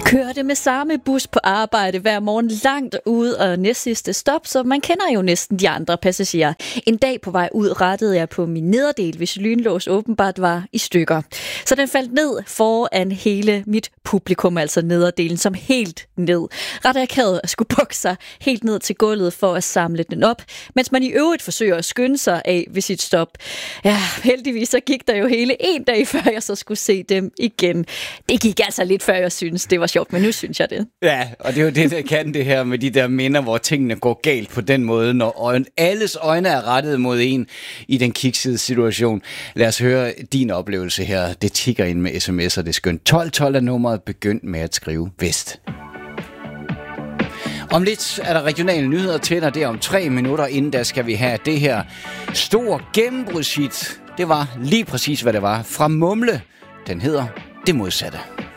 Kørte med samme bus på arbejde hver morgen langt ud og næstsidste stop, så man kender jo næsten de andre passagerer. En dag på vej ud rettede jeg på min nederdel, hvis lynlås åbenbart var i stykker. Så den faldt ned foran hele mit publikum, altså nederdelen, som helt ned. Ret akavet at skulle bukke sig helt ned til gulvet for at samle den op, mens man i øvrigt forsøger at skynde sig af ved sit stop. Ja, heldigvis så gik der jo hele en dag, før jeg så skulle se dem igen. Det gik altså lidt før jeg synes det var sjovt, men nu synes jeg det. Ja, og det er jo det, der kan det her med de der minder, hvor tingene går galt på den måde, når alles øjne er rettet mod en i den kiksede situation. Lad os høre din oplevelse her. Det tikker ind med sms'er, det er skønt. 1212 er nummeret, begynd med at skrive vest. Om lidt er der regionale nyheder til dig. Det er om 3 minutter, inden der skal vi have det her store gennembrudshit. Det var lige præcis, hvad det var. Fra Mumle. Den hedder Det Modsatte.